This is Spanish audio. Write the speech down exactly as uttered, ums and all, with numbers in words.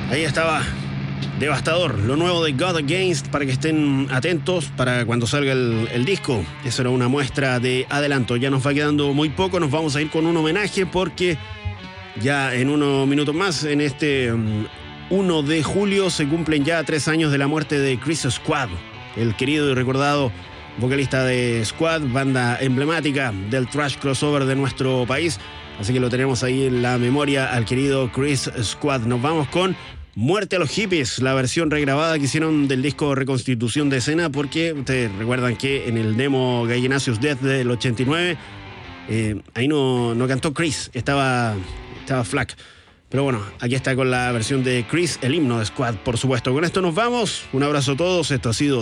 Ahí estaba, devastador, lo nuevo de God Against, para que estén atentos para cuando salga el, el disco. Eso era una muestra de adelanto. Ya nos va quedando muy poco, nos vamos a ir con un homenaje porque ya en unos minutos más, en este um, uno de julio, se cumplen ya tres años de la muerte de Chris Squad, el querido y recordado vocalista de Squad, banda emblemática del thrash crossover de nuestro país. Así que lo tenemos ahí en la memoria al querido Chris Squad. Nos vamos con Muerte a los Hippies, la versión regrabada que hicieron del disco Reconstitución de Escena, porque ustedes recuerdan que en el demo Gallinacious Death del ochenta y nueve, eh, ahí no, no cantó Chris, estaba, estaba Flack. Pero bueno, aquí está con la versión de Chris, el himno de Squad, por supuesto. Con esto nos vamos. Un abrazo a todos. Esto ha sido